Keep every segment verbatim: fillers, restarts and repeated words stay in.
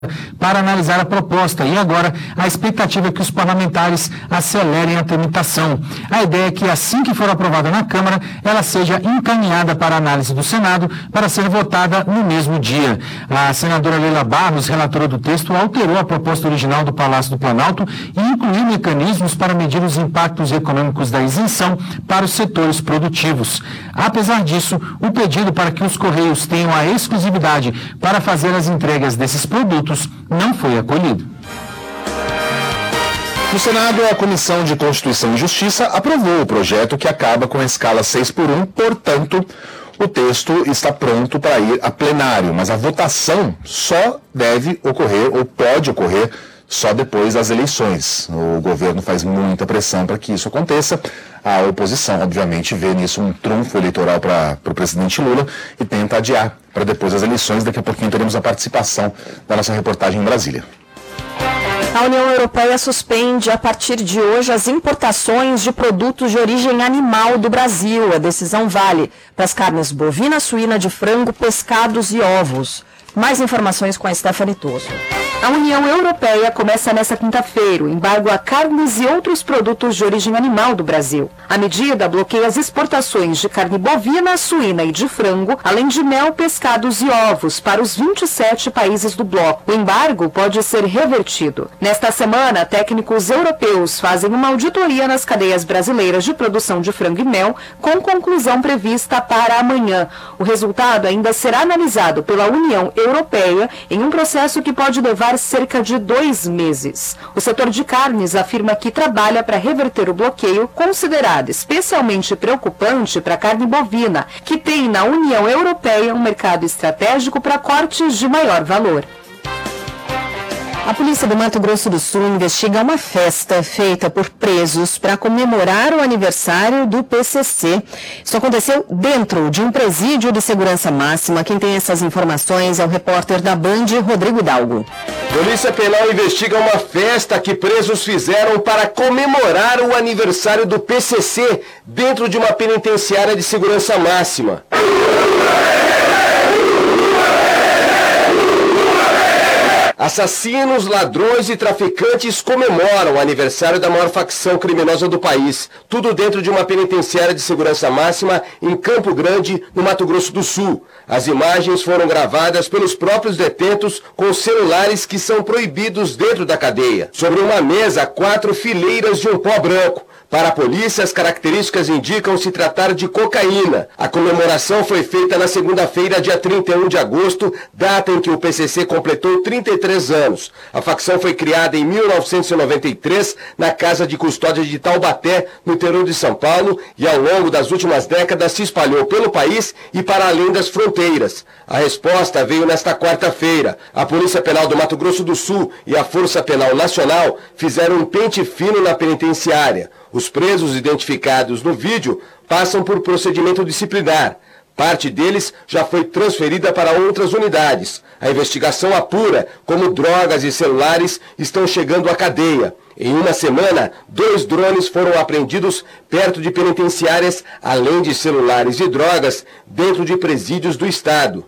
para analisar a proposta e agora a expectativa é que os parlamentares acelerem a tramitação. A ideia é que assim que for aprovada na Câmara, ela seja encaminhada para análise do Senado para ser votada no mesmo dia. A senadora Leila Barros, relatora do texto, alterou a proposta original do Palácio do Planalto e incluiu mecanismos para medir os impactos econômicos da isenção para os setores produtivos. Apesar disso, o pedido para que os Correios tenham a exclusividade para fazer as entregas desses produtos não foi acolhido. No Senado, a Comissão de Constituição e Justiça aprovou o projeto que acaba com a escala seis por um, portanto, o texto está pronto para ir a plenário, mas a votação só deve ocorrer ou pode ocorrer só depois das eleições. O governo faz muita pressão para que isso aconteça. A oposição, obviamente, vê nisso um trunfo eleitoral para o presidente Lula e tenta adiar para depois das eleições. Daqui a pouquinho teremos a participação da nossa reportagem em Brasília. A União Europeia suspende a partir de hoje as importações de produtos de origem animal do Brasil. A decisão vale para as carnes bovina, suína, de frango, pescados e ovos. Mais informações com a Stephanie Toso. A União Europeia começa nesta quinta-feira o embargo a carnes e outros produtos de origem animal do Brasil. A medida bloqueia as exportações de carne bovina, suína e de frango, além de mel, pescados e ovos, para os vinte e sete países do bloco. O embargo pode ser revertido. Nesta semana, técnicos europeus fazem uma auditoria nas cadeias brasileiras de produção de frango e mel, com conclusão prevista para amanhã. O resultado ainda será analisado pela União Europeia em um processo que pode levar cerca de dois meses. O setor de carnes afirma que trabalha para reverter o bloqueio, considerado especialmente preocupante para a carne bovina, que tem na União Europeia um mercado estratégico para cortes de maior valor. A polícia do Mato Grosso do Sul investiga uma festa feita por presos para comemorar o aniversário do P C C. Isso aconteceu dentro de um presídio de segurança máxima. Quem tem essas informações é o repórter da Band, Rodrigo Hidalgo. Polícia Penal investiga uma festa que presos fizeram para comemorar o aniversário do P C C dentro de uma penitenciária de segurança máxima. Assassinos, ladrões e traficantes comemoram o aniversário da maior facção criminosa do país. Tudo dentro de uma penitenciária de segurança máxima em Campo Grande, no Mato Grosso do Sul. As imagens foram gravadas pelos próprios detentos com celulares que são proibidos dentro da cadeia. Sobre uma mesa, quatro fileiras de um pó branco. Para a polícia, as características indicam se tratar de cocaína. A comemoração foi feita na segunda-feira, dia trinta e um de agosto, data em que o P C C completou trinta e três anos. A facção foi criada em mil novecentos e noventa e três na Casa de Custódia de Taubaté, no interior de São Paulo, e ao longo das últimas décadas se espalhou pelo país e para além das fronteiras. A resposta veio nesta quarta-feira. A Polícia Penal do Mato Grosso do Sul e a Força Penal Nacional fizeram um pente fino na penitenciária. Os presos identificados no vídeo passam por procedimento disciplinar. Parte deles já foi transferida para outras unidades. A investigação apura como drogas e celulares estão chegando à cadeia. Em uma semana, dois drones foram apreendidos perto de penitenciárias, além de celulares e drogas dentro de presídios do estado.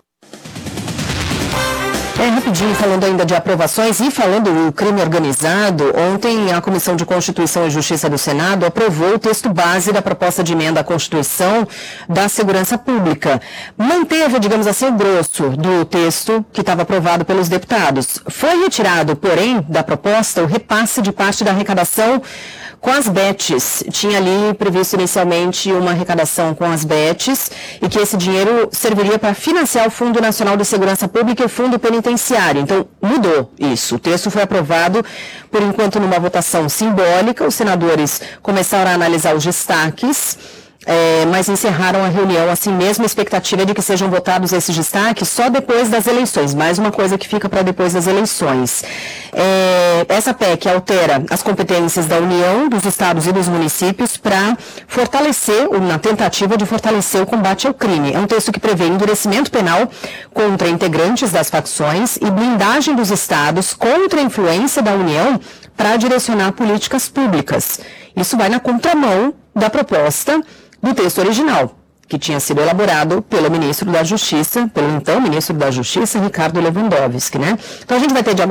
É, rapidinho, falando ainda de aprovações e falando do crime organizado, ontem a Comissão de Constituição e Justiça do Senado aprovou o texto base da proposta de emenda à Constituição da Segurança Pública. Manteve, digamos assim, o grosso do texto que estava aprovado pelos deputados. Foi retirado, porém, da proposta o repasse de parte da arrecadação com as B E Ts. Tinha ali previsto inicialmente uma arrecadação com as B E Ts e que esse dinheiro serviria para financiar o Fundo Nacional de Segurança Pública e o Fundo Penitenciário. Então, mudou isso. O texto foi aprovado, por enquanto, numa votação simbólica. Os senadores começaram a analisar os destaques. É, mas encerraram a reunião, assim mesmo, a expectativa de que sejam votados esses destaques só depois das eleições, mais uma coisa que fica para depois das eleições. É, essa P E C altera as competências da União, dos estados e dos municípios para fortalecer, na tentativa de fortalecer o combate ao crime. É um texto que prevê endurecimento penal contra integrantes das facções e blindagem dos estados contra a influência da União para direcionar políticas públicas. Isso vai na contramão da proposta do texto original. que tinha sido elaborado pelo ministro da Justiça, pelo então ministro da Justiça, Ricardo Lewandowski, né? Então a gente vai ter de